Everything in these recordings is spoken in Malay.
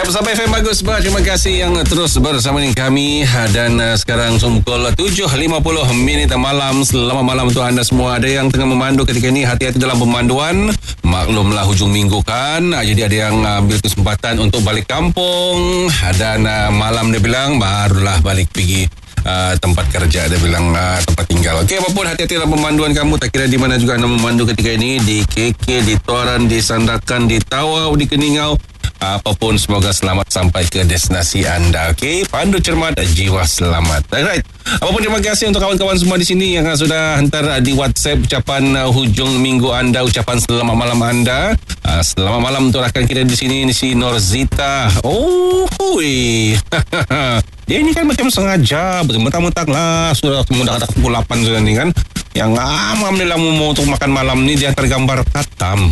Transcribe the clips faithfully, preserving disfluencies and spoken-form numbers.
Ya, bersama F M Bagus Bah. Terima kasih yang terus bersama dengan kami. Dan uh, sekarang pukul tujuh lima puluh minit malam. Selamat malam untuk anda semua. Ada yang tengah memandu ketika ini, hati-hati dalam pemanduan. Maklumlah hujung minggu kan. Uh, jadi ada yang uh, ambil kesempatan untuk balik kampung. Dan uh, malam dia bilang barulah balik pergi Uh, tempat kerja, dia bilang uh, tempat tinggal. Okey, apapun, hati-hati dalam pemanduan kamu. Tak kira di mana juga anda memandu ketika ini, di K K, di Toran, di Sandakan, di Tawau, di Keningau, apapun, semoga selamat sampai ke destinasi anda. Okey, pandu cermat, jiwa selamat. Alright, apapun, terima kasih untuk kawan-kawan semua di sini yang sudah hantar di WhatsApp ucapan uh, hujung minggu anda, ucapan selamat malam anda. Uh, selamat malam untuk rakan kita di sini, si Norzita. Oh, hui. Dia ini kan macam sengaja, mentang-mentang lah sudah mudah ada pukul lapan sudah ni kan. Yang amam dia lah mau untuk makan malam ni, dia tergambar katam.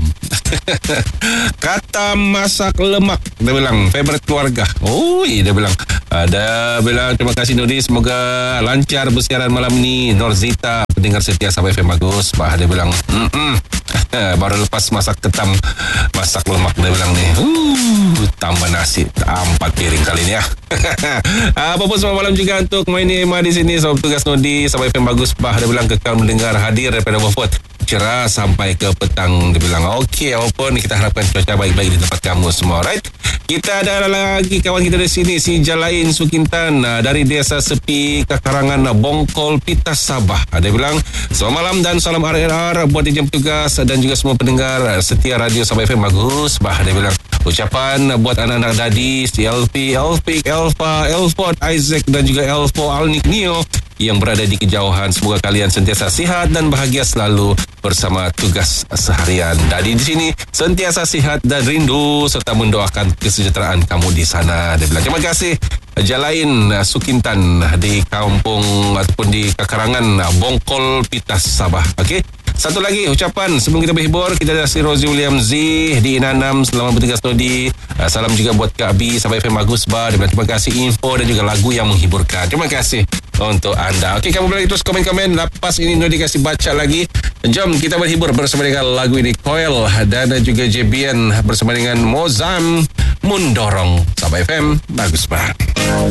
Katam masak lemak, dia bilang favorite keluarga. Oh, dia bilang. Ada bilang terima kasih Nuri, semoga lancar bersiaran malam ni. Norzita, pendengar setia Sabah F M Bagus Bah, dia bilang baru lepas masak ketam masak lemak, dia bilang ni. Uh, tambah nasi empat piring kali ni ya. Apapun, selamat malam juga untuk Maini Emma di sini, sebagai petugas Nodi Sabah F M Bagus Bah, dia bilang kekal mendengar hadir daripada Wafat cerah sampai ke petang, dia bilang. Okey, apapun, kita harapkan cuaca baik-baik di tempat kamu semua. Right, kita ada lagi kawan kita di sini, si Jalain Sukintan dari Desa Sepi Kekarangan Bongkol Pitas Sabah. Dia bilang selamat malam dan salam R R R buat di jam petugas dan juga semua pendengar setia radio Sabah F M Bagus Bah. Dia bilang ucapan buat anak-anak dadis L P, Elfik, Elfa, Elford, Isaac dan juga Elfo Alnik Neo yang berada di kejauhan. Semoga kalian sentiasa sihat dan bahagia selalu bersama tugas seharian. Dadi di sini sentiasa sihat dan rindu serta mendoakan kesejahteraan kamu di sana. Dia bilang terima kasih Jalain Sukintan di kampung ataupun di Kekarangan Bongkol Pitas Sabah. Okey, satu lagi ucapan sebelum kita berhibur, kita ada si Rosie William Z di Inanam, selamat bertugas Nodi. Salam juga buat Kak Abi Sabah F M Bagus Bah. Dia bilang terima kasih info dan juga lagu yang menghiburkan. Terima kasih untuk anda. Okey, kamu boleh terus komen-komen. Lepas ini Nodi kasih baca lagi. Jom kita berhibur bersama dengan lagu ini, Coil dan juga J B N bersama dengan Mozam Mundorong. Sabah F M Bagus Bah.